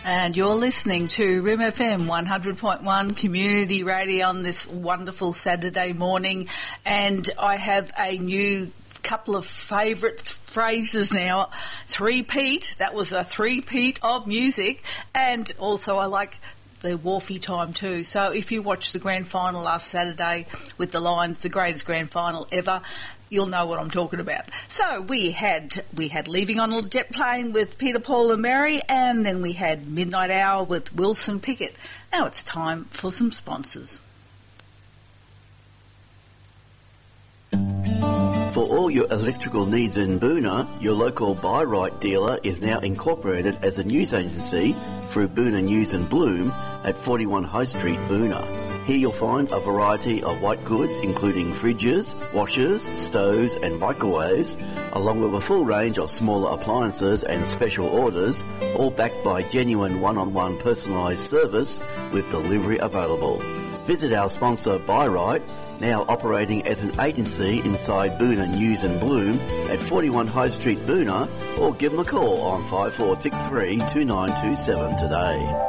And you're listening to RIM FM 100.1 Community Radio on this wonderful Saturday morning. And I have a new couple of favourite phrases now. Three-peat, that was a three-peat of music. And also I like the Wharfie time too. So if you watched the grand final last Saturday with the Lions, the greatest grand final ever, you'll know what I'm talking about. So we had Leaving on a Jet Plane with Peter, Paul and Mary, and then we had Midnight Hour with Wilson Pickett. Now it's time for some sponsors. For all your electrical needs in Boonah, your local Buy Right dealer is now incorporated as a news agency through Boonah News and Bloom at 41 High Street, Boonah. Here you'll find a variety of white goods including fridges, washers, stoves and microwaves, along with a full range of smaller appliances and special orders, all backed by genuine one-on-one personalised service with delivery available. Visit our sponsor Buy Right, now operating as an agency inside Boonah News and Bloom at 41 High Street, Boonah, or give them a call on 5463 2927 today.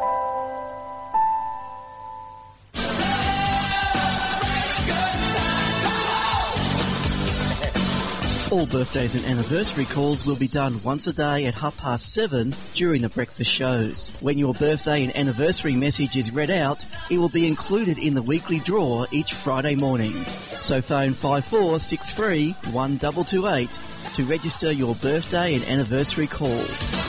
All birthdays and anniversary calls will be done once a day at 7:30 during the breakfast shows. When your birthday and anniversary message is read out, it will be included in the weekly draw each Friday morning. So phone 5463 1228 to register your birthday and anniversary call.